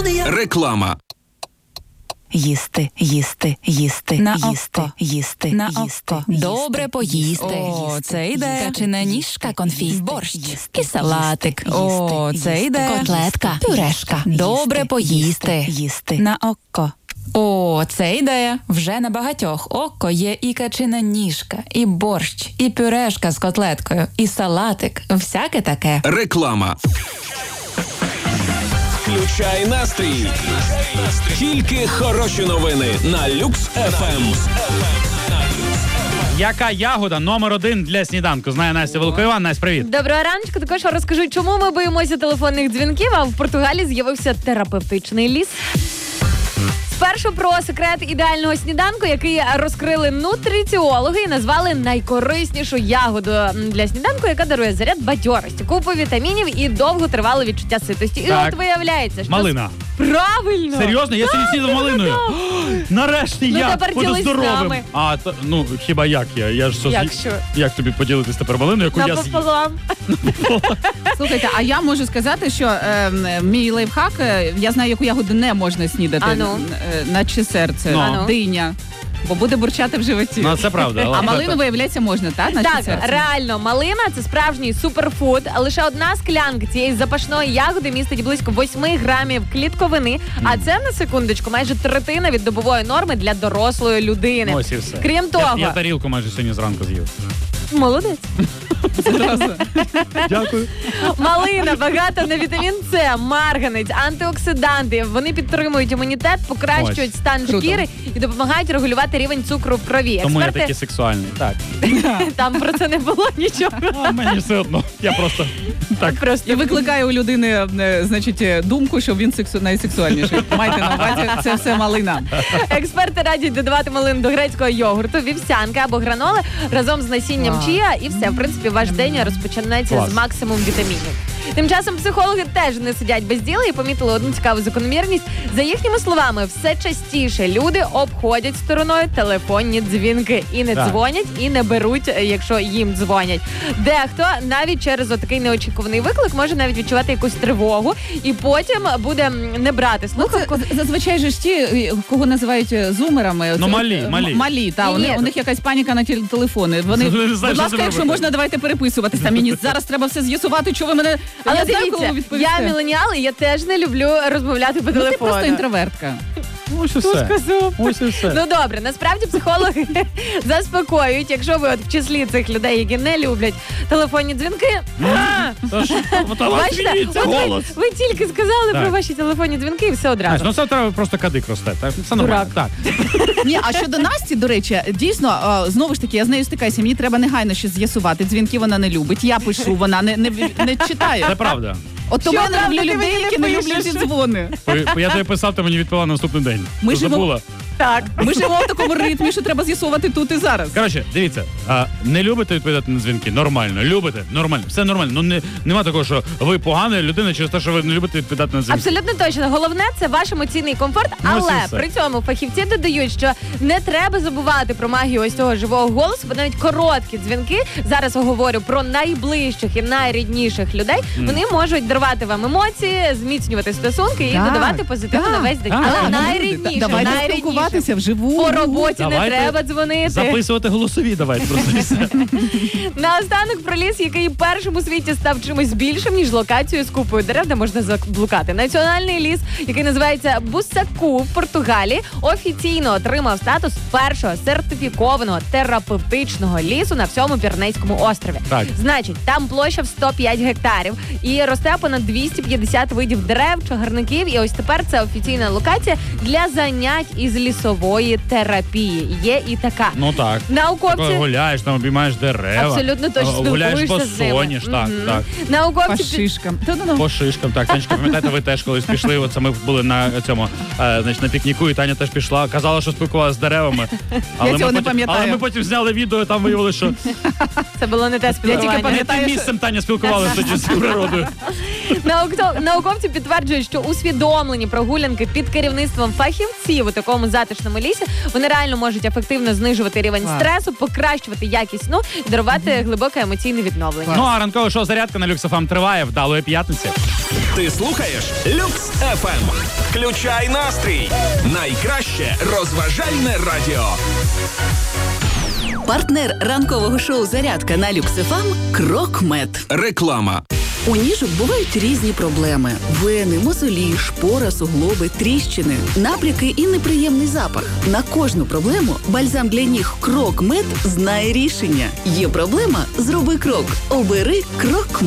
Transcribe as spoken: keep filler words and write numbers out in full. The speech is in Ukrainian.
Реклама. Їсти, їсти, їсти, На їсти, око. їсти, На їсти, око. їсти, Добре поїсти. їсти, О, це йде. їсти, Качина їсти, ніжка, конфі, борщ. їсти, І салатик. їсти, О, їсти, це їсти, йде. котлетка, Пюрешка. їсти, Добре їсти, поїсти. їсти. На око. О, це ідея. Вже на багатьох око є і качина ніжка, і борщ, і пюрешка з котлеткою, і салатик. Всяке таке. Реклама. Включай настрій. Тільки хороші новини на Люкс еф ем. Яка ягода номер один для сніданку? Знає Настя Волкова. Настя, привіт. Доброго раночку. Також розкажу, чому ми боїмося телефонних дзвінків, а в Португалії з'явився терапевтичний ліс. Спершу про секрет ідеального сніданку, який розкрили нутриціологи і назвали найкориснішу ягоду для сніданку, яка дарує заряд бадьорості, купу вітамінів і довготривале відчуття ситості. Так. І от виявляється, що... Малина. Правильно! Серйозно? Я сьогодні снідав малиною. Нарешті Ну, я тепер буду ділись з здоровим. нами. А, то, ну, хіба як я? Я ж сос... Як що? Як тобі поділитись тепер малиною, яку я з'їв? Напополам. Слухайте, а я можу сказати, що е, мій лайфхак, е, я знаю, яку ягоду не можна снідати, А ну? е, наче серце, Ну. А ну? диня, бо буде бурчати в животі. Ну, це правда. А але- малину, виявляється, можна, так? Наче Так, серце. реально, малина – це справжній суперфуд. Лише одна склянка цієї запашної ягоди містить близько восьми грамів клітковини, а це, на секундочку, майже третина від добової норми для дорослої людини. Ось і все. Крім того, Я, я тарілку майже сьогодні зранку з'їв. молодець. Зразу. Дякую. Малина багата на вітамін С, марганець, антиоксиданти. Вони підтримують імунітет, покращують Ось. стан Круто. шкіри і допомагають регулювати рівень цукру в крові. Тому я Експерти, такий сексуальний. Так. там про це не було нічого. А мені все одно. Я просто так. Просто І викликає у людини, е, значить, е, думку, що він сексу... найсексуальніший. Майте на увазі, це все малина. Експерти радять додавати малину до грецького йогурту, вівсянки або граноли разом з насінням А. чія, і все, в принципі, ваш день розпочинається Клас. з максимум вітамінів. Тим часом психологи теж не сидять без діла і помітили одну цікаву закономірність. За їхніми словами, все частіше люди обходять стороною телефонні дзвінки. І не Так. дзвонять, і не беруть, якщо їм дзвонять. Дехто навіть через отакий неочікуваний виклик може навіть відчувати якусь тривогу, і потім буде не брати Ну, слухавку. це зазвичай же ж ті, е, кого називають е, зумерами. Ну, Це, малі, е, малі. м- Малі, та, Ні, вони, ні. у них якась паніка на тіл- телефони. Вони, Не знаю, будь що ласка, з ними якщо робити. можна, давайте переписуватися. Мені зараз треба все з'ясувати, що ви мене... Але я знаю, дивіться, коли ви відповісте. я міленіал, і я теж не люблю розмовляти по Ну, ти телефону. просто інтровертка. Ось і Хто все. сказав? Ось і все. Ну добре, насправді психологи заспокоюють, якщо ви от в числі цих людей, які не люблять телефонні дзвінки. А! Та ж, та Бачите, дивіться, от ви, голос. ви тільки сказали Так. про ваші телефонні дзвінки і все Настя, одразу. ну це треба просто кадик росте. Так, це нормально. Так. Ні, а щодо Насті, до речі, дійсно, а, знову ж таки, я з нею стикаюся, мені треба негайно щось з'ясувати. Дзвінки вона не любить, я пишу, вона не, не, не читає. Це правда. От тому Що я не правда, люблю ти людей, мені які не не пишеш? люблять ці дзвони. Ви- Я тобі писав, ти мені відповіла на наступний день. Ми Ти живемо- забула? Так. Ми живемо в такому ритмі, що треба з'ясувати тут і зараз. Коротше, дивіться, а, не любите відповідати на дзвінки? Нормально. Любите? Нормально. Все нормально. Ну не, нема такого, що ви погана людина через те, що ви не любите відповідати на дзвінки. Абсолютно точно. Головне це ваш емоційний комфорт, Ну, ось і але все. при цьому фахівці додають, що не треба забувати про магію ось цього живого голосу, бо навіть короткі дзвінки, зараз я говорю про найближчих і найрідніших людей, вони можуть дарувати вам емоції, зміцнювати стосунки і Так, додавати позитиву так, на весь день. так. Але Так, найрідніше, Давайте найрідніше. спілкуватися вживу. По роботі не Давайте треба дзвонити. Записувати голосові давайте просто і все. Наостанок про ліс, який першим у світі став чимось більшим, ніж локацією з купою дерев, де можна заблукати. Національний ліс, який називається Бусаку в Португалії, офіційно отримав статус першого сертифікованого терапевтичного лісу на всьому Піренейському острові. Так. Значить, там площа в сто п'ять гектарів і росте понад двісті п'ятдесят видів дерев, чагарників. І ось тепер це офіційна локація для занять із лісової терапії. Є і така. Ну так. Науковці Такое гуляєш, там обіймаєш дерева. абсолютно точно Гуляєш спілкуєшся з ними. босоніж, так, Мгм. так. Науковці По під- шишкам. Та-да-да. По шишкам, так. Танечка, пам'ятаєте, ви теж колись пішли, оце ми були на цьому, е, значить, на пікніку, і Таня теж пішла, казала, що спілкувалася з деревами. Але цього ми не потім, пам'ятаю. Але ми потім зняли відео, і там виявилося, що Це було не те спілкування. тільки не пам'ятаю, тим що- місцем Таня спілкувалася тоді з природою. Наукто- Науковці підтверджують, що усвідомлені прогулянки під керівництвом фахівців у такому затишному лісі, вони реально можуть ефективно знижувати рівень Клас. стресу, покращувати якість сну і дарувати глибоке емоційне відновлення. Ну а ранкове шоу «Зарядка» на Люкс еф ем триває. Вдалої п'ятниці. Ти слухаєш Люкс еф ем. Включай настрій. Найкраще розважальне радіо. Партнер ранкового шоу «Зарядка» на Люкс еф ем – Крокмед. Реклама. У ніжок бувають різні проблеми: вени, мозолі, шпора, суглоби, тріщини, набряки і неприємний запах. На кожну проблему бальзам для ніг Крокмед знає рішення. Є проблема – зроби крок. Обери Крокмед.